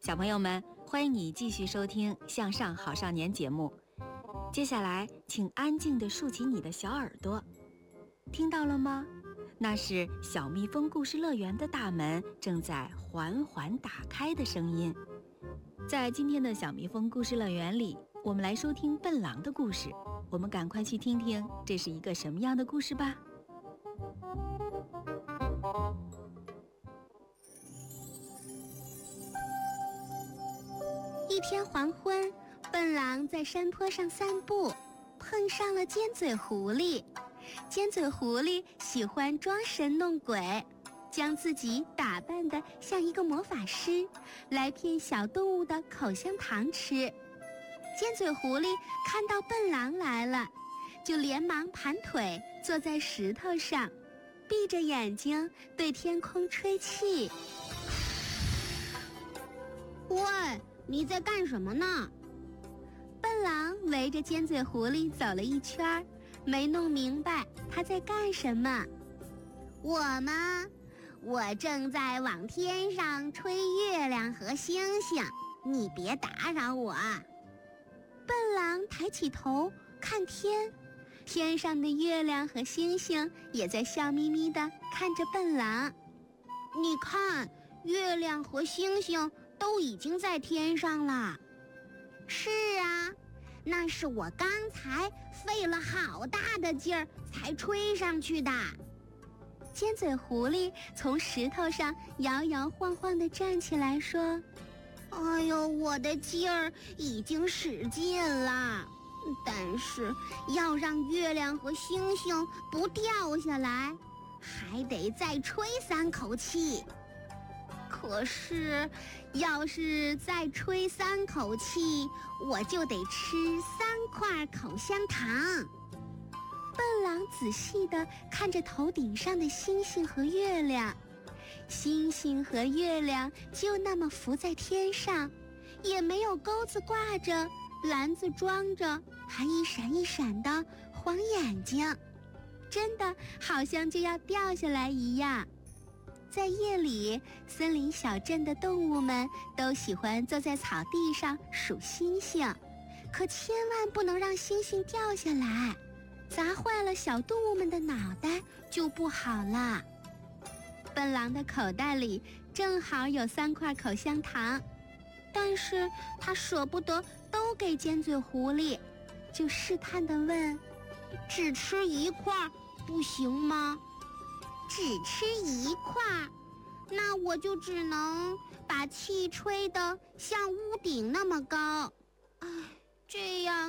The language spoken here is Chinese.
小朋友们，欢迎你继续收听《向上好少年》节目。接下来，请安静地竖起你的小耳朵，听到了吗？那是小蜜蜂故事乐园的大门正在缓缓打开的声音。在今天的小蜜蜂故事乐园里，我们来收听笨狼的故事。我们赶快去听听这是一个什么样的故事吧。 一天黄昏，笨狼在山坡上散步，碰上了尖嘴狐狸。尖嘴狐狸喜欢装神弄鬼，将自己打扮得像一个魔法师，来骗小动物的口香糖吃。尖嘴狐狸看到笨狼来了，就连忙盘腿坐在石头上，闭着眼睛对天空吹气。 喂，你在干什么呢？ 笨狼围着尖嘴狐狸走了一圈，没弄明白他在干什么。 我吗？我正在往天上吹月亮和星星，你别打扰我。 笨狼抬起头看天，天上的月亮和星星也在笑眯眯地看着笨狼。 你看，月亮和星星都已经在天上了。是啊，那是我刚才费了好大的劲儿才吹上去的。 尖嘴狐狸从石头上摇摇晃晃地站起来说： 哎呦，我的劲儿已经使尽了，但是要让月亮和星星不掉下来，还得再吹3口气。可是要是再吹3口气，我就得吃3块口香糖。 笨狼仔细地看着头顶上的星星和月亮，星星和月亮就那么浮在天上，也没有钩子挂着，篮子装着，还一闪一闪的晃眼睛，真的好像就要掉下来一样。在夜里，森林小镇的动物们都喜欢坐在草地上数星星，可千万不能让星星掉下来，砸坏了小动物们的脑袋就不好了。笨狼的口袋里正好有3块口香糖，但是他舍不得都给尖嘴狐狸，就试探地问： 只吃1块不行吗？只吃1块，那我就只能把气吹得像屋顶那么高。哎，这样